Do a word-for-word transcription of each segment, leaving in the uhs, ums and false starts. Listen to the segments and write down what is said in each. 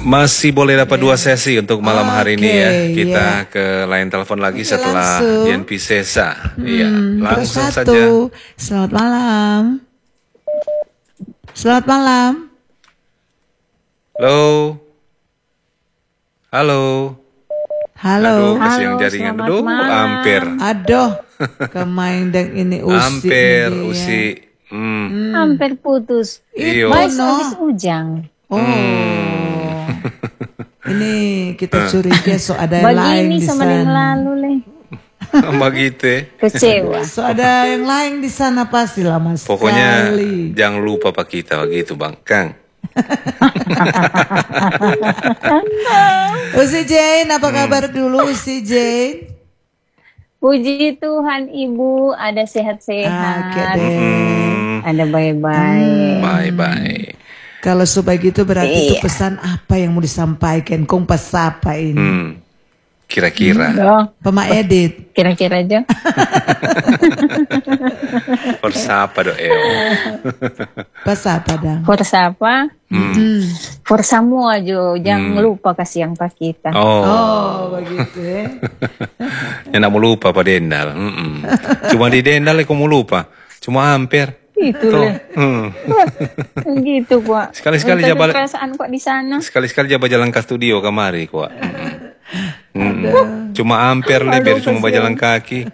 Masih boleh dapat dua sesi untuk malam hari ini ya. Oke, Kita iya. ke lain telepon lagi Oke, setelah langsung. Dian Piscesa. Iya, Hmm, terus langsung satu. saja. Selamat malam. Selamat malam. Halo. Halo. Halo. Aduh, kasih yang Halo, jaringan. selamat Aduh, malam. hampir. Aduh, kemaindang ini Usi. Hampir, ini dia. Usi. Hmm. Hampir putus. Iyo. Mas no. habis ujang. Oh, ini kita curiga so ada yang lain Begini di sama yang sana. lalu leh. Begitu ya. Kecewa. So ada yang lain di sana pasti lama Pokoknya sekali. jangan lupa Pak kita begitu Bang Kang. Usi Jane, apa kabar dulu Usi Jane? Puji Tuhan Ibu ada sehat-sehat. Oke deh. Hmm. Ada baik-baik. Bye-bye. Kalau sebegitu berarti itu Iya. pesan apa yang mau disampaikan? Kong pas apa ini? Hmm. Kira-kira. Oh, Pema edit. kira-kira aja. Persapa do eo. Pas apa dang? For siapa? Hmm. For semua Jo. Jangan lupa kasih yang Pak kita. Oh. Oh, begitu ya. Ya nak mau lupa Pak Dendal. Mm-mm. Cuma di Dendal aku mau lupa. Cuma hampir. Itu Tuh. lah. Hmm. Gitu Pak. Sekali-sekali Entah ada jabal- perasaan kok di sana. Sekali-sekali jabat jalan ke studio kemari kok. Mm. Cuma hampir le biar cuma berjalan kaki.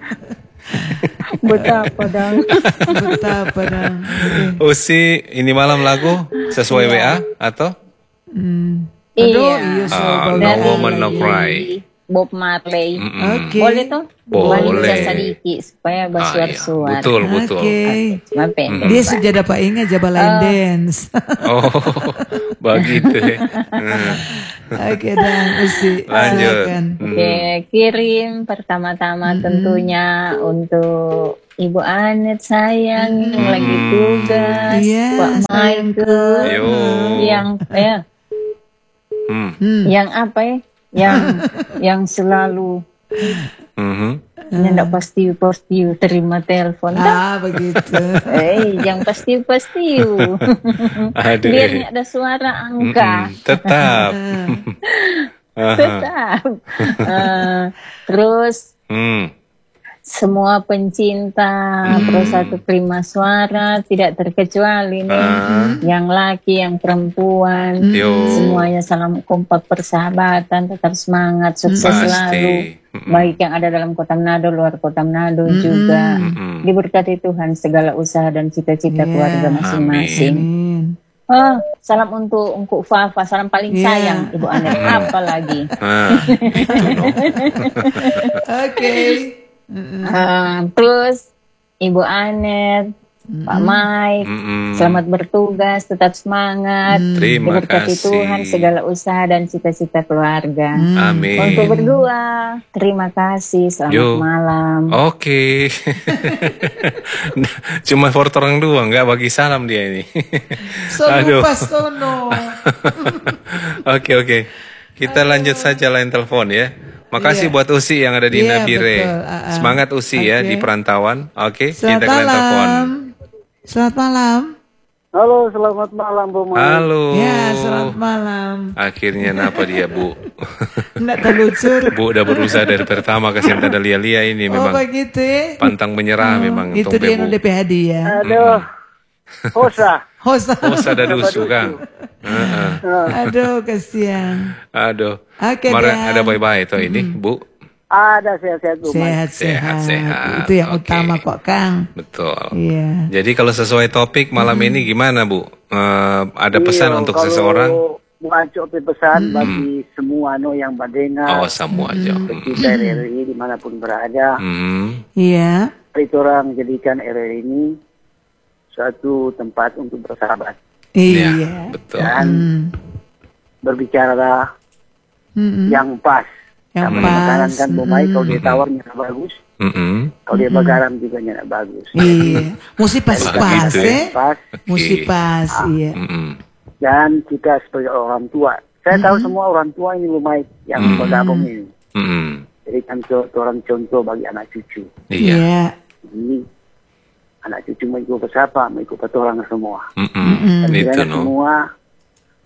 Betapa dong. Betapa dang. Usi ini malam lagu sesuai W A atau Hmm. Aduh, Iya. iya so Ah, bagus. No Woman No Cry. Bob Marley. Mm-mm. Oke. Boleh tuh? Boleh. Balik sedikit supaya Ah, iya. bersuar-suar. Betul, betul. Oke. Cuma pendek. Dia sudah dapat ingat jabal line dance. Oh, begitu ya. Hmm. Oke dang, Usi. Lanjut. Silakan. Hmm. Oke, kirim pertama-tama tentunya untuk Ibu Anet sayang yang lagi tugas, Iya, Pak Michael Yo. yang eh Hmm. Hmm. yang apa ya? Yang yang selalu Mhm. nyendak pasti-pasti terima telepon. Ah, begitu. Eh, yang pasti-pasti. Aduh. Biar nggak ada suara angka. Mm-mm. Tetap. Aha. Tetap. Eh, terus Hmm. semua pencinta Pro Satu Prima Suara tidak terkecuali nih, Ah. yang laki, yang perempuan, Yo. semuanya salam kompak persahabatan, tetap semangat, sukses Pasti. selalu. Mm-mm. Baik yang ada dalam kota Manado, luar kota Manado juga. Mm-mm. Diberkati Tuhan segala usaha dan cita-cita Yeah. keluarga masing-masing. Amin. Ah, salam untuk Ungku Fafa, salam paling Yeah. sayang Ibu Anet. Apa lagi? Ah, itu no. Oke. Ah, terus Ibu Anet, Pak Mike, Mm-mm. selamat bertugas, tetap semangat. Terima Diberkati kasih. Tuhan segala usaha dan cita-cita keluarga. Amin. Untuk berdua, terima kasih. Selamat Yo. malam. Oke. Cuma for orang doang, nggak bagi salam dia ini. So lupa sono. Oke oke. Kita lanjut saja lain telepon ya. Makasih Iya. buat Usi yang ada di Iya, Nabire. betul. Ah, ah. Semangat Usi ya Oke. di perantauan. Oke, Selamat kita ke lain telepon. malam. Selamat malam. Halo, selamat malam Bu Mai. Halo. Ya, selamat malam. Akhirnya napa dia Bu? Enggak terlucur. Bu udah berusaha dari pertama kasih ada lia-lia ini Oh, memang begitu ya. pantang menyerah memang Itu untuk dia Bu. yang D P hadiah. Aduh, Hosa. Hosa. Oh, sada dusu Kang. Heeh. Aduh, kasihan. Aduh. Oke, Mara Dan. ada bye-bye toh ini, Bu. Ada sehat-sehat Bu Mai. Sehat-sehat. Sehat-sehat. Itu yang Oke. utama kok, Kang. Betul. Iya. Jadi kalau sesuai topik malam ini gimana Bu? Eh, ada pesan Iya, untuk kalau seseorang? Bu Anco pesan bagi semua no yang mendengar Oh, semua aja. kita R R I dimanapun berada, Hmm. Iya. itu orang jadikan R R I ini suatu tempat untuk bersahabat Iya, Iya. betul. dan Hmm. berbicara Mm-mm. yang pas. Yang Sama pas. makanan kan Bu Mai, kalau dia Mm-mm. tawarnya bagus, Mm-mm. kalau dia bagaram juga nyana bagus. Iya. Mesti pas-pas Begitu ya. ya. Pas. Mesti Oke. pas, iya. Mm-mm. Dan kita sebagai orang tua, saya tahu semua orang tua ini Bu Mai yang bergabung ini. Mm-mm. Jadi kan co- orang contoh bagi anak cucu. Iya. Iya. Ini anak cucu mau ikut bersapa, mau ikut petualang semua. Mm-mm. Dan Itu kiranya no. semua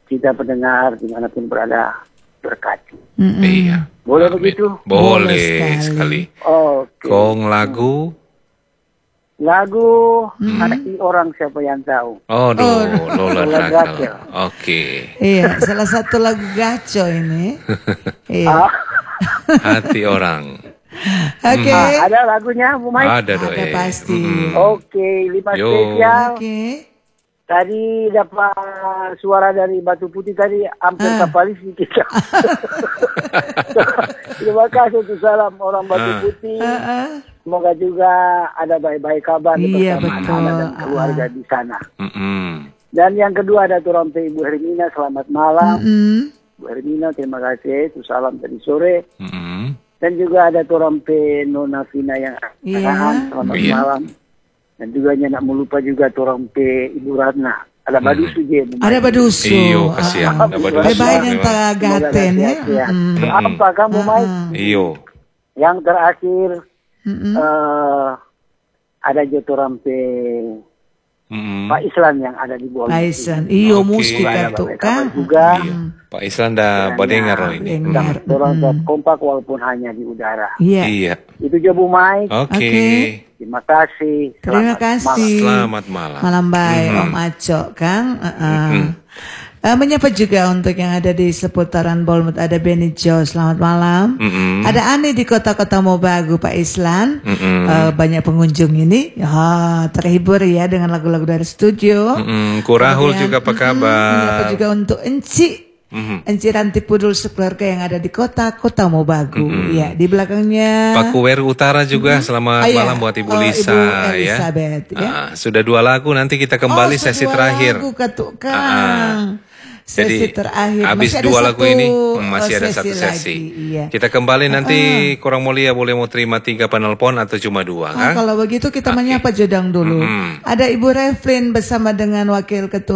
kita pendengar dimanapun berada berkati. Mm-mm. Iya. Boleh Amin. begitu? Boleh Boleh sekali. Oke. Kong lagu. Lagu hati orang siapa yang tahu. Oh, do, Lola Lola Drakel. Drakel. Oke. Iya, salah satu lagu gaco ini. Iya. Ah, Hati orang. Oke. ah, ada lagunya, Bu Mai? Ada do. Ada eh. pasti. Mm-mm. Oke, lima Yo. spesial. Oke. Tadi dapat suara dari Batu Putih tadi hampir Ah. kapalisi kita. Terima kasih untuk salam orang Batu Ah. Putih. Heeh. Semoga juga ada baik-baik kabar Iya, bersama betul. anak dan keluarga di sana. Mm-mm. Dan yang kedua ada Turante Ibu Hermina, selamat malam. Mm-mm. Bu Hermina, terima kasih. Itu salam tadi sore. Mm-mm. Dan juga ada Turante Nona Vina yang Iya. arahan, selamat Iya. malam. Dan juga nak melupa juga Turante Ibu Ratna. Ada Badusu je. Bu Ada Mai. badusu. Iyo, kasihan. Ah. Ada badusu. Bye-bye yang Memang. tak gaten Semoga ya. sehat-sehat. Mm. Apa kamu, Mai? Iyo. Yang terakhir Mm-mm. eh, ada Jotorampe Mm-mm. Pak Islan yang ada di bawah. Paisan. Iyo Oke. mesti Ada katuk baik kan. kabar juga. Iya. Pak Islan dah badengar loh ini. Dengar. Orang Mm-mm. kompak walaupun hanya di udara. Iya. Iya. Itu aja Bu Mai. Oke. Oke. Terima kasih. Terima Selamat kasih. Selamat malam. Malam baik Mhm. Om Aco Kang. Uh-uh. Mhm. Eh, menyapa juga untuk yang ada di seputaran Bournemouth, ada Benny Joe, selamat malam. Mm-mm. Ada Ani di kota-kota Mobagu, Pak Islan. Mm-mm. Eh, banyak pengunjung ini, ya, terhibur ya dengan lagu-lagu dari studio. Mm-mm. Ku Rahul Kemudian, juga apa mm-mm, kabar? menyapa juga untuk Enci. Mhm. Enci Ranti Pudul sekeluarga yang ada di kota-kota Mobagu. Ya, di belakangnya. Pak Kuwer Utara juga selamat Oh, iya. malam buat Ibu Oh, Lisa Ibu ya. Elizabeth, ya. Ah, sudah dua lagu, nanti kita kembali Oh, sesi dua terakhir. lagu, Katuk Kang. Ah, ah. Sesi Jadi terakhir. habis Masih ada dua satu, lagu ini hmm, masih oh, ada satu sesi. lagi, iya. Kita kembali nanti kurang mulia boleh mau terima tiga penelpon atau cuma dua Ah, kan? kalau begitu kita Oke. menyapa Jodang dulu. Mm-mm. Ada Ibu Reflin bersama dengan Wakil Ketua